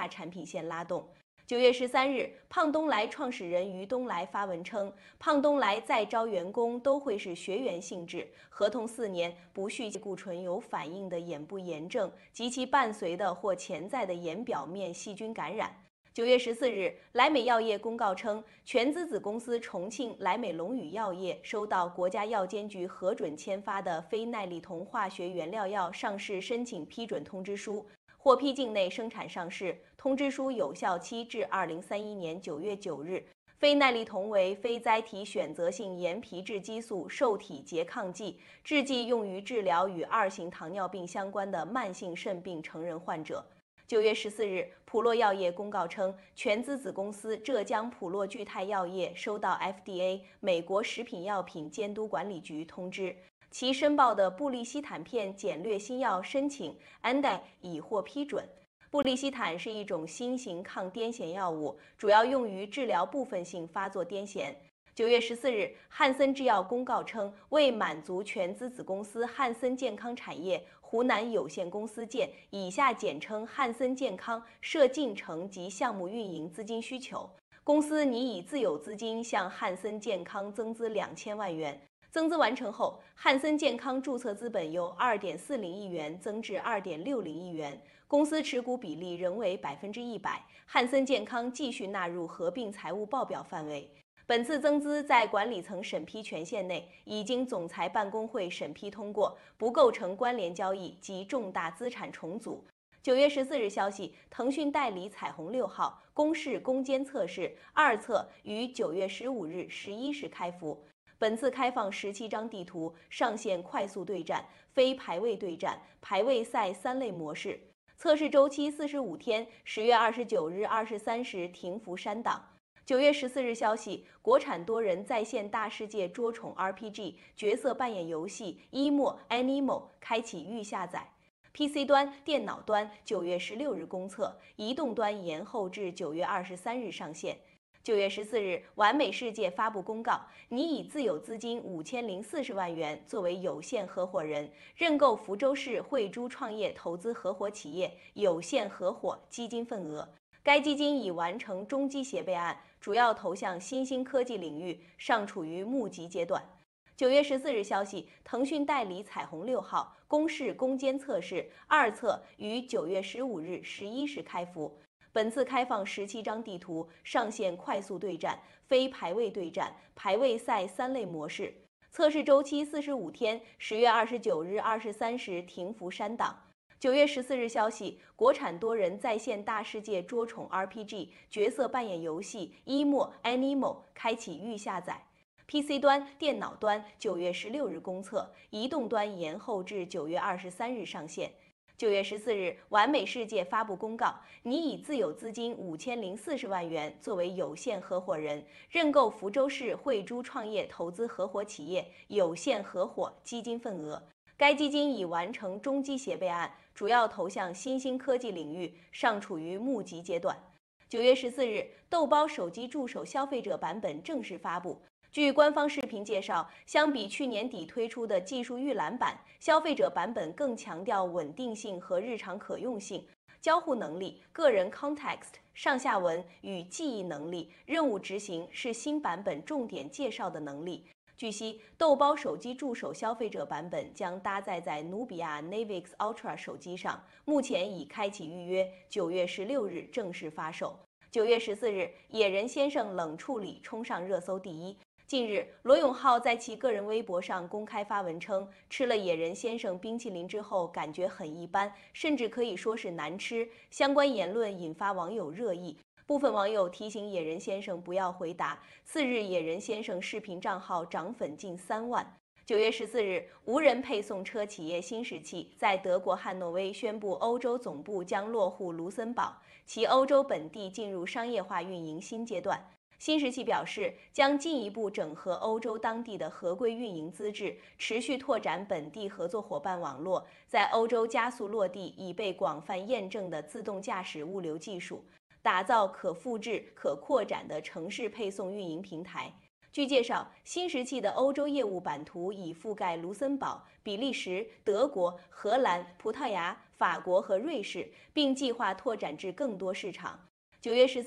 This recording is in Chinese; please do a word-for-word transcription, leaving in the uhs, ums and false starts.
大产品线拉动。九月十三日，胖东来创始人于东来发文称，胖东来再招员工都会是学员性质，合同四年，不续固醇有反应的眼部炎症及其伴随的或潜在的眼表面细菌感染。九月十四日，莱美药业公告称，全资子公司重庆莱美龙宇药业收到国家药监局核准签发的非奈利酮化学原料药上市申请批准通知书。获批境内生产上市，通知书有效期至二零三一年九月九日。非奈利酮为非甾体选择性盐皮质激素受体拮抗剂，制剂用于治疗与二型糖尿病相关的慢性肾病成人患者。九月十四日，普洛药业公告称，全资子公司浙江普洛聚泰药业收到 F D A 美国食品药品监督管理局通知。其申报的布利西坦片简略新药申请 A N D A 已获批准。布利西坦是一种新型抗癫痫药物，主要用于治疗部分性发作癫痫。九月十四日，汉森制药公告称，为满足全资子公司汉森健康产业湖南有限公司建（以下简称汉森健康）设进程及项目运营资金需求，公司拟以自有资金向汉森健康增资两千万元。增资完成后，汉森健康注册资本由二点四零亿元增至二点六零亿元，公司持股比例仍为百分之一百。汉森健康继续纳入合并财务报表范围。本次增资在管理层审批权限内，已经总裁办公会审批通过，不构成关联交易及重大资产重组。九月十四日消息，腾讯代理彩虹六号公示攻坚测试二测于九月十五日十一时开服。本次开放十七张地图，上线快速对战、非排位对战、排位赛三类模式。测试周期四十五天，十月二十九日二十三时停服删档。九月十四日消息，国产多人在线大世界捉宠 R P G 角色扮演游戏《emo Animo》开启预下载。P C 端、电脑端九月十六日公测，移动端延后至九月二十三日上线。九月十四日，完美世界发布公告，拟以自有资金五千零四十万元作为有限合伙人，认购福州市慧珠创业投资合伙企业有限合伙基金份额。该基金已完成中基协备案，主要投向新兴科技领域，尚处于募集阶段。九月十四日消息，腾讯代理彩虹六号公示攻坚测试二测于九月十五日十一时开服。本次开放十七张地图，上线快速对战、非排位对战、排位赛三类模式。测试周期四十五天，十月二十九日二十三时停服删档。九月十四日消息，国产多人在线大世界捉宠 R P G 角色扮演游戏《emo Animo》开启预下载。P C 端、电脑端九月十六日公测，移动端延后至九月二十三日上线。九月十四日，完美世界发布公告，拟以自有资金五千零四十万元作为有限合伙人，认购福州市慧珠创业投资合伙企业有限合伙基金份额。该基金已完成中基协备案，主要投向新兴科技领域，尚处于募集阶段。九月十四日，豆包手机助手消费者版本正式发布。据官方视频介绍，相比去年底推出的技术预览版，消费者版本更强调稳定性和日常可用性、交互能力、个人 context、上下文与记忆能力、任务执行是新版本重点介绍的能力。据悉，豆包手机助手消费者版本将搭载在努比亚 Navix Ultra 手机上，目前已开启预约，九月十六日正式发售。九月十四日，野人先生冷处理冲上热搜第一。近日，罗永浩在其个人微博上公开发文称，吃了野人先生冰淇淋之后感觉很一般，甚至可以说是难吃。相关言论引发网友热议，部分网友提醒野人先生不要回答。次日，野人先生视频账号涨粉近三万。九月十四日，无人配送车企业新石器在德国汉诺威宣布，欧洲总部将落户卢森堡，其欧洲本地进入商业化运营新阶段。新石器表示，将进一步整合欧洲当地的合规运营资质，持续拓展本地合作伙伴网络，在欧洲加速落地已被广泛验证的自动驾驶物流技术，打造可复制、可扩展的城市配送运营平台。 据介绍，新时期的欧洲业务版图已覆盖卢森堡、比利时、德国、荷兰、葡萄牙、法国和瑞士，并计划拓展至更多市场。九月十